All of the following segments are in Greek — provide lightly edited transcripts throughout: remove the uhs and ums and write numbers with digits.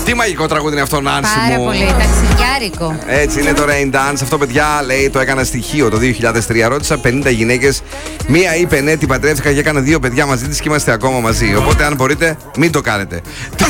Τι μαγικό τραγούδι είναι αυτό, Νάνση μου. Πάρα πολύ, ταξιδιάρικο. Έτσι είναι το Rain Dance. Αυτό, παιδιά, λέει, το έκανα στοιχείο το 2003. Ρώτησα 50 γυναίκες. Μία είπε ναι, την παντρεύτηκα και έκανα 2 παιδιά μαζί της και είμαστε ακόμα μαζί. Οπότε, αν μπορείτε, μην το κάνετε.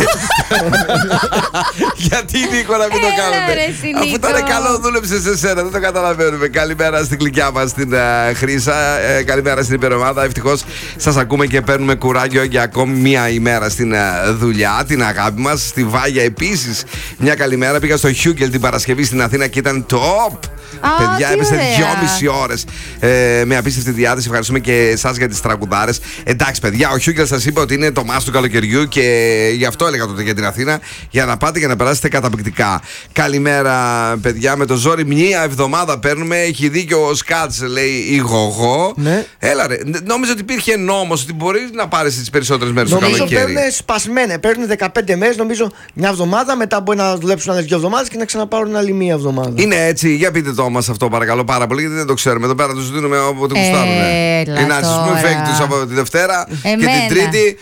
Γιατί, Νίκο, να μην το κάνετε? Αφού ήταν καλό, δούλεψε σε σένα. Δεν το καταλαβαίνουμε. Καλημέρα στην κλικιά μας, την Χρύσα. Καλημέρα στην υπερομάδα. Ευτυχώς σας ακούμε και παίρνουμε κουράγιο για ακόμη μία ημέρα στην δουλειά. Την αγάπη μας. Στη Βάγια επίσης μια καλημέρα. Πήγα στο Χιούγκελ την Παρασκευή στην Αθήνα και ήταν top. Παιδιά, έπεσε 2,5 ώρες με απίστευτη διάθεση. Ευχαριστούμε και εσάς για τις τραγουδάρες. Εντάξει, παιδιά, ο Χιούγκελ σας είπε ότι είναι το μάστο του καλοκαιριού και γι' αυτό έλεγα τότε για την Αθήνα. Για να πάτε και να περάσετε καταπληκτικά. Καλημέρα, παιδιά. Με το ζόρι μια εβδομάδα παίρνουμε. Έχει δίκιο ο Σκάτς, λέει η Γογό. Ναι. Έλα, ρε. Νόμιζα ότι υπήρχε νόμος ότι μπορεί να πάρεις τις περισσότερες μέρες το καλοκαίρι. Νομίζω παίρνουν σπασμένα. Παίρνουν 15 μέρες, νομίζω μια εβδομάδα. Μετά μπορεί να δουλέψουν άλλες 2 εβδομάδες και να ξαναπάρουν άλλη μία εβδομάδα. Είναι έτσι, για πείτε το μας αυτό παρακαλώ πάρα πολύ, γιατί δεν το ξέρουμε. Εδώ πέρα τους δίνουμε όποτε γουστάρουν. Έλα Πούμε φake τους από τη Δευτέρα και την Τρίτη.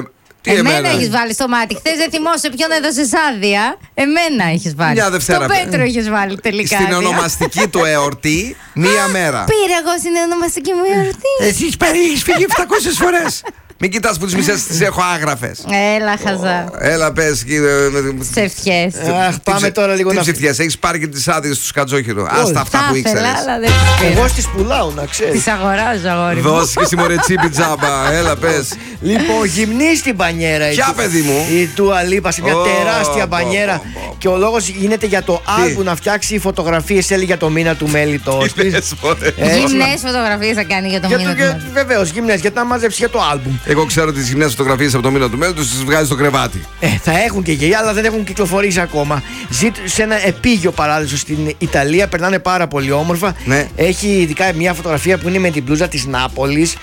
Εμένα έχεις βάλει στο μάτι. Χθες δεν θυμόσαι ποιον έδωσες άδεια. Εμένα έχεις βάλει. Μια Δευτέρα. Το Πέτρο έχεις βάλει τελικά. Στην ονομαστική του εορτή, μία μέρα. Πήρα εγώ στην ονομαστική μου εορτή. Εσύ έχεις φύγει 700 φορές. Μην κοιτάς που τις μισές τις έχω άγραφες. Έλα, χαζά. Έλα, πες. Τις ευχές. Πάμε τώρα λίγο να. Τι ευχές, έχεις πάρει και τις άδειες του Σκατζόχυρο. Άστα αυτά που ήξερες. Εγώ στις πουλάω, να ξέρεις. Τις αγοράζω, αγόρι μου. Δώσε και εσύ τσίπη τζάμπα. Έλα, πες. Λοιπόν, γυμνή στην μπανιέρα. Ποια, παιδί μου? Η Dua Lipa σε μια τεράστια μπανιέρα. Και ο λόγος γίνεται για το άλμπουμ να φτιάξει φωτογραφίες. Έλεγε για το μήνα του μέλιτος της. Γυμνές φωτογραφίες θα κάνει για το μήνα του μέλιτος. Βεβαίως, γυμνές, γιατί να μαζέψει για το άλμπουμ. Εγώ ξέρω τις γυμνές φωτογραφίες από το μήνα του μέλιτος τις βγάζει στο κρεβάτι. Θα έχουν και γελιά, αλλά δεν έχουν κυκλοφορήσει ακόμα. Ζει σε ένα επίγειο παράδεισο στην Ιταλία. Περνάνε πάρα πολύ όμορφα. Ναι. Έχει ειδικά μια φωτογραφία που είναι με την μπλούζα της Νάπολης.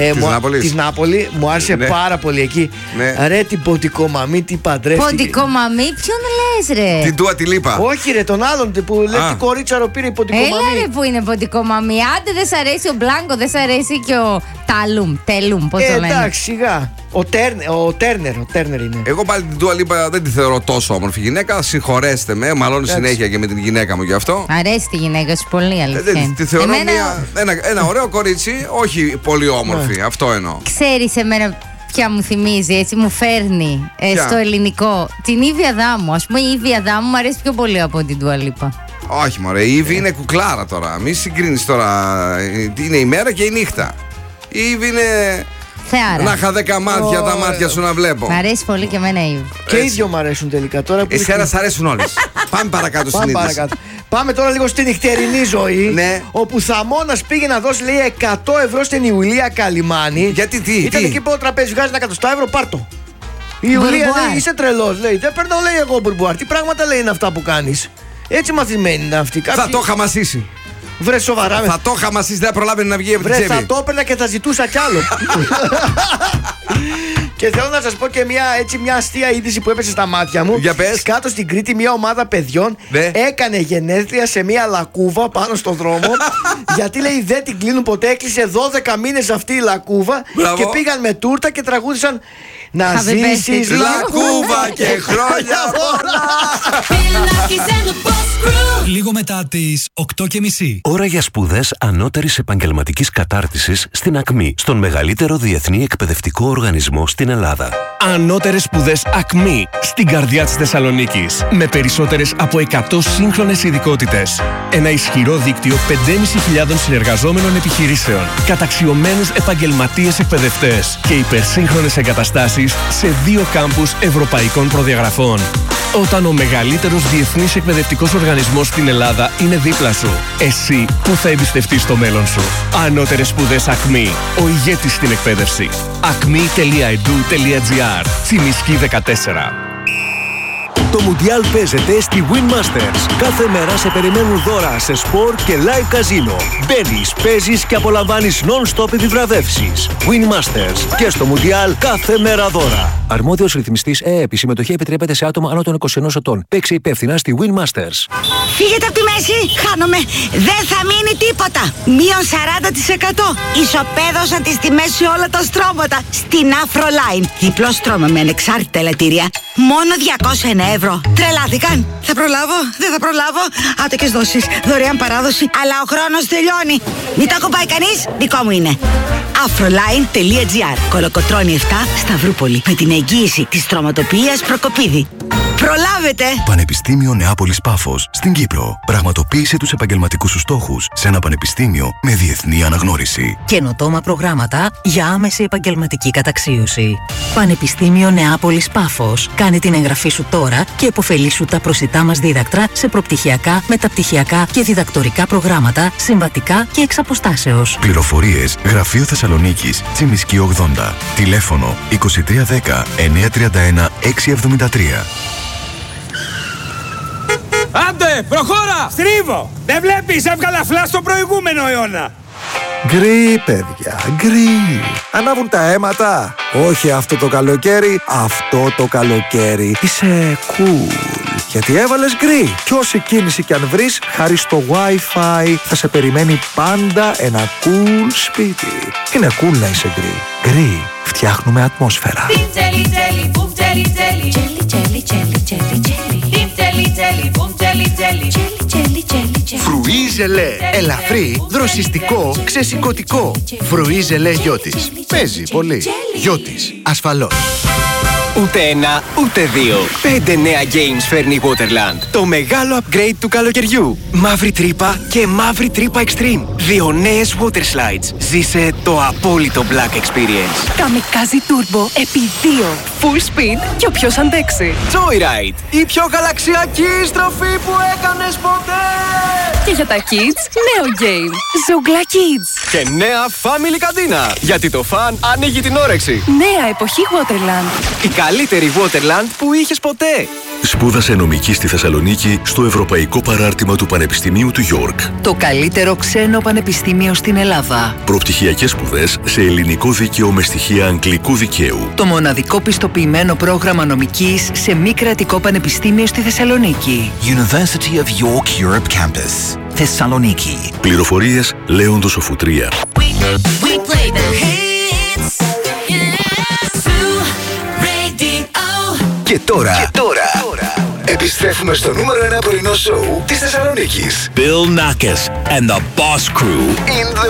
Της Νάπολη. Μου άρεσε πάρα πολύ εκεί. Ναι. Ρε την ποντικομαμή, τι παντρεύτηκε. Ποντικομαμή, ποιον λες, ρε? Την Dua Lipa. Όχι, ρε, τον άλλον που λέει την κορίτσαρο πήρε η ποντικομαμή. Έλα, ρε, που είναι ποντικομαμή. Άντε, δεν σ' αρέσει ο Μπλάνκο, δεν σ' αρέσει και ο Τέλουμ, πώς το λένε. Εντάξει, σιγά. Ο Τέρνερ είναι. Εγώ πάλι την Dua Lipa δεν τη θεωρώ τόσο όμορφη γυναίκα. Συγχωρέστε με, μαλώνω συνέχεια και με την γυναίκα μου γι' αυτό. Αρέσει τη γυναίκα σου πολύ, αλήθεια. Τη θεωρώ ένα ωραίο κορίτσι, όχι πολύ όμορφη. Αυτό εννοώ. Ξέρεις εμένα ποια μου θυμίζει, έτσι μου φέρνει στο ελληνικό? Την Ήβη Αδάμου. Ας πούμε, η Ήβη Αδάμου μου αρέσει πιο πολύ από την Dua Lipa. Όχι, μωρέ, η Ήβη είναι κουκλάρα τώρα. Μη συγκρίνεις τώρα. Είναι η μέρα και η νύχτα. Η Ήβη είναι. Θεάρα. Να είχα 10 μάτια, τα μάτια σου να βλέπω. Μ' αρέσει πολύ και εμένα η Ήβη. Και οι δυο μ' αρέσουν τελικά τώρα. Εσένα σ' αρέσουν όλες. Πάμε παρακάτω στην είδηση. Πάμε τώρα λίγο στη νυχτερινή ζωή. Ναι. Όπου Θαμώνας πήγε να δώσει, λέει, 100 ευρώ στην Ιουλία Καλιμάνη. Γιατί τι? Ήταν εκεί που ο τραπέζι βγάζει 100 ευρώ, πάρτο. Η Ιουλία λέει: είσαι τρελός, λέει. Δεν παίρνω, λέει, εγώ μπουρμπουάρ. Τι πράγματα λέει είναι αυτά που κάνεις? Έτσι μαθημένη είναι αυτή. Θα το είχα μασίσει. Βρε σοβαρά. Θα το είχα μασίσει, δεν προλάβαινε να βγει από την τσέπη. Θα το έπαιρνα και θα ζητούσα κι άλλο. Και θέλω να σας πω και μια αστεία είδηση που έπεσε στα μάτια μου. Για πες. Κάτω στην Κρήτη μια ομάδα παιδιών έκανε γενέθλια σε μια λακκούβα πάνω στον δρόμο. Γιατί, λέει, δεν την κλείνουν ποτέ. Έκλεισε 12 μήνες αυτή η λακκούβα. Και πήγαν με τούρτα και τραγούδισαν να ζήσεις λακκούβα και χρόνια πολλά. Λίγο μετά τις 8:30. Ώρα για σπουδές ανώτερης επαγγελματικής κατάρτισης στην ΑΚΜΗ, στον μεγαλύτερο διεθνή εκπαιδευτικό οργανισμό στην Ελλάδα. Ανώτερες σπουδές ΑΚΜΗ, στην καρδιά της Θεσσαλονίκης. Με περισσότερες από 100 σύγχρονες ειδικότητες. Ένα ισχυρό δίκτυο 5.500 συνεργαζόμενων επιχειρήσεων. Καταξιωμένους επαγγελματίες εκπαιδευτές. Και υπερσύγχρονες εγκαταστάσεις σε 2 κάμπους ευρωπαϊκών προδιαγραφών. Όταν ο μεγαλύτερος διεθνής εκπαιδευτικός οργανισμός στην Ελλάδα είναι δίπλα σου, εσύ που θα εμπιστευτείς το μέλλον σου? Ανώτερες σπουδές ΑΚΜΗ, ο ηγέτης στην εκπαίδευση. acme.edu.gr, Τσιμισκή 14. Το Μουντιάλ παίζεται στη Win Masters. Κάθε μέρα σε περιμένουν δώρα σε σπορ και live καζίνο. Μπαίνεις, παίζεις και απολαμβάνεις non-stop επιβραβεύσεις. Win Masters. Και στο Μουντιάλ κάθε μέρα δώρα. Αρμόδιος ρυθμιστής ΕΕΠ. Η συμμετοχή επιτρέπεται σε άτομα άνω των 21 ετών. Παίξε υπεύθυνα στη Win Masters. Φύγετε από τη μέση, χάνομαι. Δεν θα μείνει τίποτα. Μείον 40%. Ισοπαίδωσα τις τιμές σε όλα τα στρώματα. Στην Afroline. Διπλό στρώμα με ανεξάρτητα ελαττήρια. Μόνο 201 ευρώ ευρώ. Τρελάθηκαν. Θα προλάβω, δεν θα προλάβω. Άτοκες δόσεις, δωρεάν παράδοση. Αλλά ο χρόνος τελειώνει. Μην το ακουμπάει κανείς, δικό μου είναι. Afroline.gr. Κολοκοτρώνη 7, Σταυρούπολη. Με την εγγύηση της Στρωματοποιίας Προκοπίδη. Προλάβετε! Πανεπιστήμιο Νεάπολης Πάφος στην Κύπρο. Πραγματοποίησε τους επαγγελματικούς σου στόχους σε ένα πανεπιστήμιο με διεθνή αναγνώριση. Καινοτόμα προγράμματα για άμεση επαγγελματική καταξίωση. Πανεπιστήμιο Νεάπολης Πάφος. Κάνε την εγγραφή σου τώρα και επωφελήσου τα προσιτά μας δίδακτρα σε προπτυχιακά, μεταπτυχιακά και διδακτορικά προγράμματα, συμβατικά και εξ αποστάσεως. Πληροφορίες Γραφείο Θεσσαλονίκης, Τσιμισκή 80. Τηλέφωνο 2310 931 673. Άντε, προχώρα! Στρίβω! Δεν βλέπεις, έβγαλα φλάς στο προηγούμενο αιώνα. Γκρι, παιδιά, γκρι. Ανάβουν τα αίματα. Όχι αυτό το καλοκαίρι, αυτό το καλοκαίρι. Είσαι cool. Γιατί έβαλες γκρι. Κι όση κίνηση κι αν βρεις, χάρη στο Wi-Fi θα σε περιμένει πάντα ένα cool σπίτι. Είναι cool να είσαι γκρι. Γκρι. Φτιάχνουμε ατμόσφαιρα. Φρουί ζελέ. Ελαφρύ, δροσιστικό, ξεσηκωτικό. Φρουί ζελέ Γιώτης. Παίζει πολύ. Γιώτης. Ασφαλώς. Ούτε ένα, ούτε δύο. 5 νέα games φέρνει η Waterland. Το μεγάλο upgrade του καλοκαιριού. Μαύρη τρύπα και μαύρη τρύπα extreme. 2 νέες water slides. Ζήσε το απόλυτο Black Experience. Καμικάζι Turbo επί 2. Full speed και όποιος αντέξει. Joyride. Η πιο γαλαξιακή στροφή που έκανες ποτέ. Και για τα kids, νέο game. Ζουγκλά Kids. Και νέα family καντίνα. Γιατί το φαν ανοίγει την όρεξη. Νέα εποχή Waterland. Η καλύτερη Waterland που είχες ποτέ. Σπούδασε νομική στη Θεσσαλονίκη στο Ευρωπαϊκό Παράρτημα του Πανεπιστημίου του York. Το καλύτερο ξένο πανεπιστήμιο στην Ελλάδα. Προπτυχιακές σπουδές σε ελληνικό δίκαιο με στοιχεία αγγλικού δικαίου. Το μοναδικό πιστοποιημένο πρόγραμμα νομικής σε μη κρατικό πανεπιστήμιο στη Θεσσαλονίκη. University of York Europe Campus, Θεσσαλονίκη. Πληροφορίες Λέοντος Σοφουτρία. Και τώρα, επιστρέφουμε στο νούμερο 1 πρωινό σοου της Θεσσαλονίκης. Bill Nackis and the Boss Crew in the